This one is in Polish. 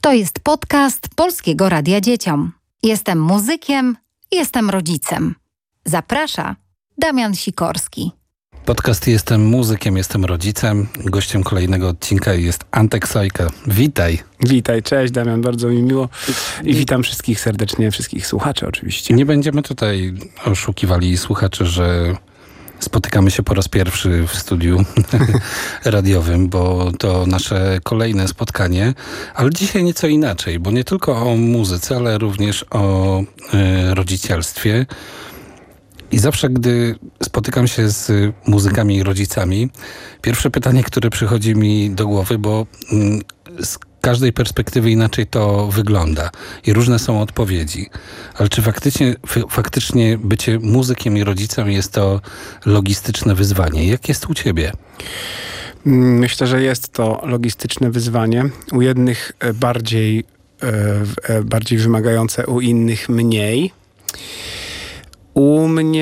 To jest podcast Polskiego Radia Dzieciom. Jestem muzykiem, jestem rodzicem. Zaprasza Damian Sikorski. Podcast Jestem muzykiem, jestem rodzicem. Gościem kolejnego odcinka jest Antek Sojka. Witaj. Witaj, cześć Damian, bardzo mi miło i witam wszystkich serdecznie, wszystkich słuchaczy oczywiście. Nie będziemy tutaj oszukiwali słuchaczy, że spotykamy się po raz pierwszy w studiu radiowym, bo to nasze kolejne spotkanie, ale dzisiaj nieco inaczej, bo nie tylko o muzyce, ale również o rodzicielstwie. I zawsze, gdy spotykam się z muzykami i rodzicami, pierwsze pytanie, które przychodzi mi do głowy, bo z każdej perspektywy inaczej to wygląda i różne są odpowiedzi. Ale czy faktycznie bycie muzykiem i rodzicem jest to logistyczne wyzwanie? Jak jest u ciebie? Myślę, że jest to logistyczne wyzwanie. U jednych bardziej wymagające, u innych mniej. U mnie